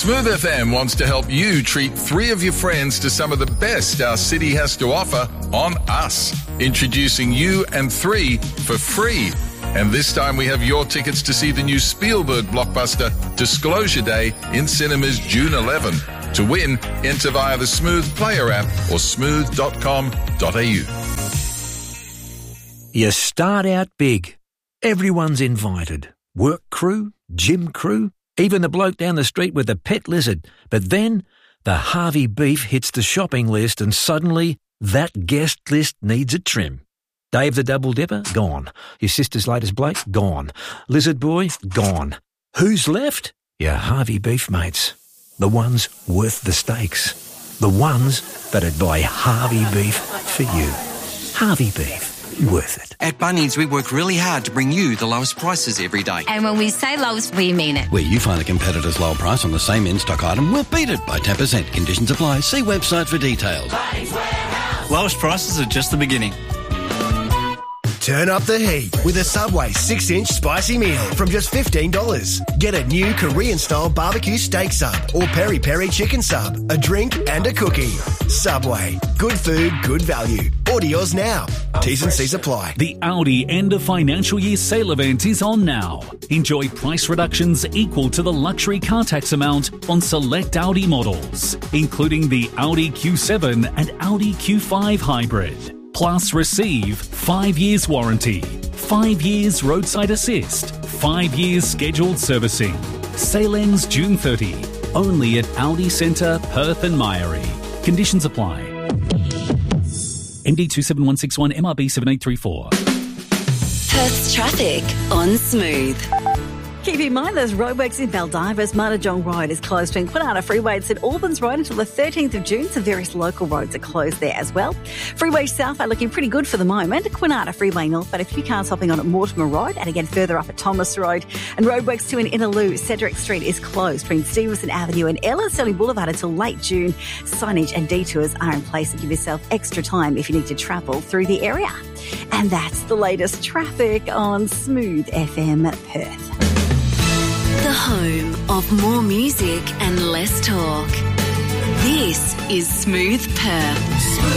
Smooth FM wants to help you treat 3 of your friends to some of the best our city has to offer on us. Introducing you and 3 for free. And this time we have your tickets to see the new Spielberg blockbuster Disclosure Day in cinemas June 11. To win, enter via the Smooth Player app or smooth.com.au. You start out big. Everyone's invited. Work crew, gym crew, even the bloke down the street with the pet lizard. But then the Harvey beef hits the shopping list and suddenly that guest list needs a trim. Dave the Double Dipper? Gone. Your sister's latest Blake? Gone. Lizard Boy? Gone. Who's left? Your Harvey beef mates. The ones worth the stakes. The ones that'd buy Harvey beef for you. Harvey beef. Worth it. At Bunnings, we work really hard to bring you the lowest prices every day. And when we say lowest, we mean it. Where you find a competitor's lower price on the same in-stock item, we'll beat it by 10%. Conditions apply. See website for details. Bunnings Warehouse. Lowest prices are just the beginning. Turn up the heat with a Subway 6-inch spicy meal from just $15. Get a new Korean-style barbecue steak sub or peri-peri chicken sub, a drink and a cookie. Subway. Good food, good value. Order yours now. T's and C's apply. The Audi end of financial year sale event is on now. Enjoy price reductions equal to the luxury car tax amount on select Audi models, including the Audi Q7 and Audi Q5 Hybrid. Plus receive 5 years warranty, 5 years roadside assist, 5 years scheduled servicing. Sale ends June 30. Only at Audi Centre, Perth and Myrie. Conditions apply. MD 27161 MRB 7834. Perth's traffic on Smooth. Keep in mind there's roadworks in Baldivis. Martajong Road is closed between Kwinana Freeway and St Albans Road until the 13th of June, so various local roads are closed there as well. Freeway South are looking pretty good for the moment. Kwinana Freeway North, but a few cars hopping on at Mortimer Road and again further up at Thomas Road. And roadworks too in Innaloo. Cedric Street is closed between Stevenson Avenue and Ella Sterling Boulevard until late June. Signage and detours are in place to give yourself extra time if you need to travel through the area. And that's the latest traffic on Smooth FM Perth. The home of more music and less talk. This is Smooth Perth.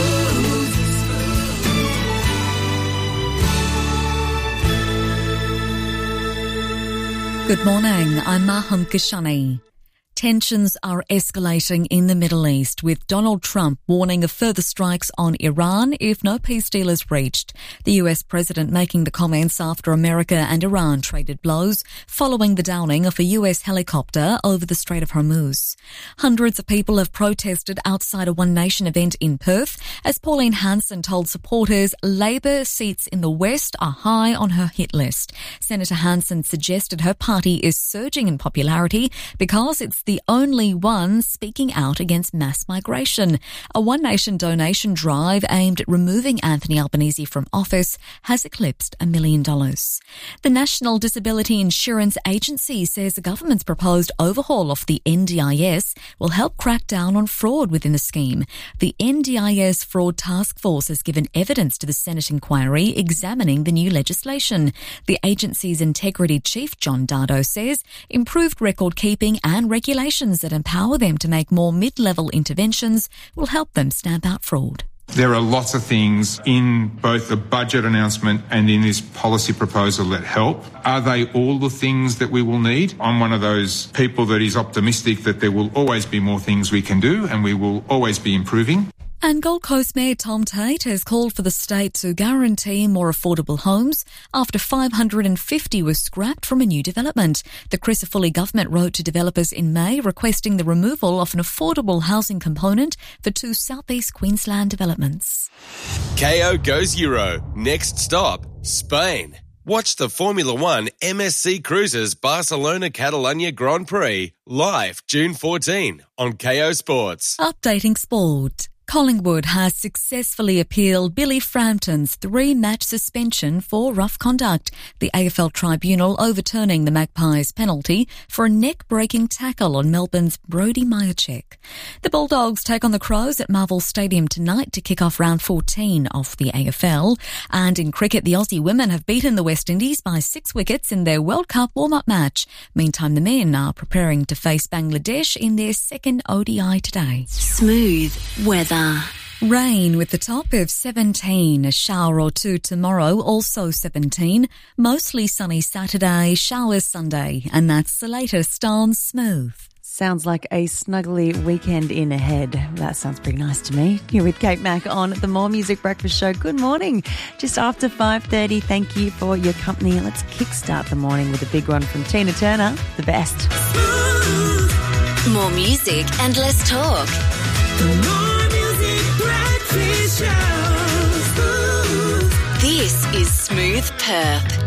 Good morning, I'm Maham Kashani. Tensions are escalating in the Middle East, with Donald Trump warning of further strikes on Iran if no peace deal is reached. The US president making the comments after America and Iran traded blows following the downing of a US helicopter over the Strait of Hormuz. Hundreds of people have protested outside a One Nation event in Perth as Pauline Hanson told supporters Labor seats in the West are high on her hit list. Senator Hanson suggested her party is surging in popularity because it's the only one speaking out against mass migration. A One Nation donation drive aimed at removing Anthony Albanese from office has eclipsed $1 million. The National Disability Insurance Agency says the government's proposed overhaul of the NDIS will help crack down on fraud within the scheme. The NDIS Fraud Task Force has given evidence to the Senate inquiry examining the new legislation. The agency's integrity chief, John Dardo, says improved record keeping and regulations that empower them to make more mid-level interventions will help them stamp out fraud. There are lots of things in both the budget announcement and in this policy proposal that help. Are they all the things that we will need? I'm one of those people that is optimistic that there will always be more things we can do and we will always be improving. And Gold Coast Mayor Tom Tate has called for the state to guarantee more affordable homes after 550 were scrapped from a new development. The Crisafulli government wrote to developers in May requesting the removal of an affordable housing component for 2 southeast Queensland developments. KO goes Euro. Next stop, Spain. Watch the Formula One MSC Cruises Barcelona-Catalunya Grand Prix live June 14 on KO Sports. Updating sport. Collingwood has successfully appealed Billy Frampton's 3-match suspension for rough conduct, the AFL Tribunal overturning the Magpies' penalty for a neck-breaking tackle on Melbourne's Brodie Majacek. The Bulldogs take on the Crows at Marvel Stadium tonight to kick off round 14 of the AFL. And in cricket, the Aussie women have beaten the West Indies by 6 wickets in their World Cup warm-up match. Meantime, the men are preparing to face Bangladesh in their second ODI today. Smooth weather. Rain with the top of 17, a shower or two tomorrow, also 17. Mostly sunny Saturday, showers Sunday, and that's the latest on Smooth. Sounds like a snuggly weekend in ahead. That sounds pretty nice to me. You're with Kate Mack on the More Music Breakfast Show. Good morning. Just after 5:30, thank you for your company. Let's kickstart the morning with a big one from Tina Turner, The Best. More music and less talk. This is Smooth Perth.